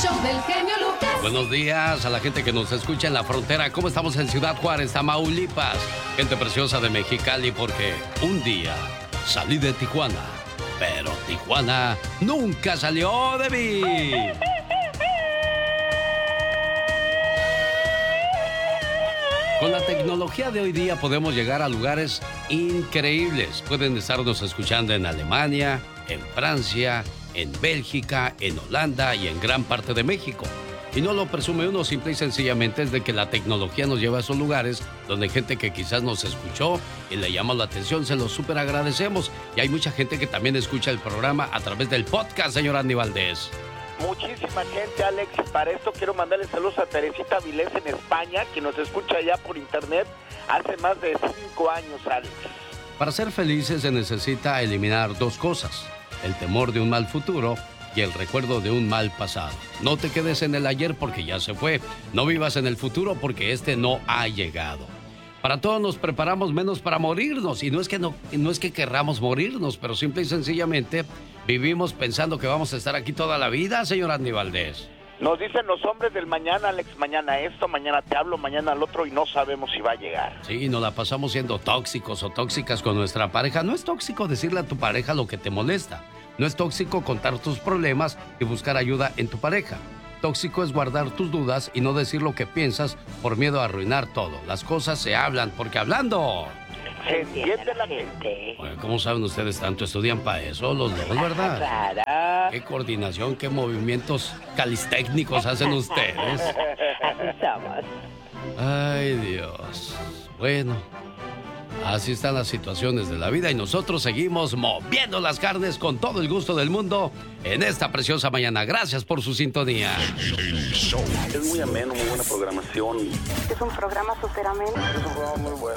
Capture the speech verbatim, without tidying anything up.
show del genio Lucas. Buenos días a la gente que nos escucha en la frontera. ¿Cómo estamos en Ciudad Juárez, Tamaulipas? Gente preciosa de Mexicali, porque un día salí de Tijuana, pero Tijuana nunca salió de mí. Con la tecnología de hoy día podemos llegar a lugares increíbles. Pueden estarnos escuchando en Alemania, en Francia, en Bélgica, en Holanda y en gran parte de México. Y no lo presume uno, simple y sencillamente es de que la tecnología nos lleva a esos lugares donde hay gente que quizás nos escuchó y le llamó la atención, se los súper agradecemos. Y hay mucha gente que también escucha el programa a través del podcast, señor Andy Valdés. Muchísima gente, Alex, y para esto quiero mandarle saludos a Teresita Vilés en España, que nos escucha ya por internet hace más de cinco años, Alex. Para ser felices se necesita eliminar dos cosas: el temor de un mal futuro y el recuerdo de un mal pasado. No te quedes en el ayer porque ya se fue. No vivas en el futuro porque este no ha llegado. Para todos nos preparamos menos para morirnos. Y no es que no, no es que querramos morirnos, pero simple y sencillamente vivimos pensando que vamos a estar aquí toda la vida, señor Andy Valdés. Nos dicen los hombres del mañana, Alex, mañana esto, mañana te hablo, mañana al otro, y no sabemos si va a llegar. Sí, nos la pasamos siendo tóxicos o tóxicas con nuestra pareja. No es tóxico decirle a tu pareja lo que te molesta. No es tóxico contar tus problemas y buscar ayuda en tu pareja. Tóxico es guardar tus dudas y no decir lo que piensas por miedo a arruinar todo. Las cosas se hablan porque hablando se entiende la gente. Bueno, ¿cómo saben ustedes tanto? Estudian para eso los dos, ¿verdad? Claro. ¿Qué coordinación, qué movimientos calistécnicos hacen ustedes? Así somos. Ay, Dios. Bueno, así están las situaciones de la vida y nosotros seguimos moviendo las carnes con todo el gusto del mundo en esta preciosa mañana. Gracias por su sintonía. Es muy ameno, muy buena programación. Es un programa súper ameno. Es un programa muy bueno.